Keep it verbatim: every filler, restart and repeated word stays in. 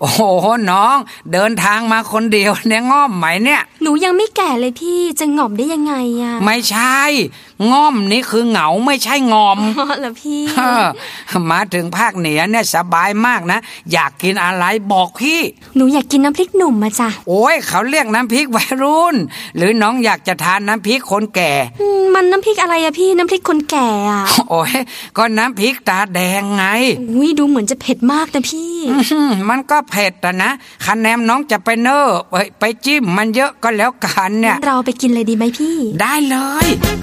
โอ้โหน้องเดินทางมาคนเดียวเนี่ยง่อมไหมเนี่ยหนูยังไม่แก่เลยพี่จะง่อมได้ยังไงอ่ะไม่ใช่ง่อมนี่คือเหงาไม่ใช่งอมอ๋อเหรอพี่มาถึงภาคเหนือเนี่ยสบายมากนะอยากกินอะไรบอกพี่หนูอยากกินน้ำพริกหนุ่มมาจ้ะโอ้ยเขาเรียกน้ำพริกวัยรุ่นหรือน้องอยากจะทานน้ำพริกคนแก่มันน้ำพริกอะไรอะพี่น้ำพริกคนแก่อะโอ้ยก็น้ำพริกตาแดงไงอุ้ยดูเหมือนจะเผ็ดมากนะพี่มันก็เผ็ดแต่นะคะแนนน้องจะไปเนอไปไปจิ้มมันเยอะก็แล้วกันเนี่ยเราไปกินเลยดีไหมพี่ได้เลย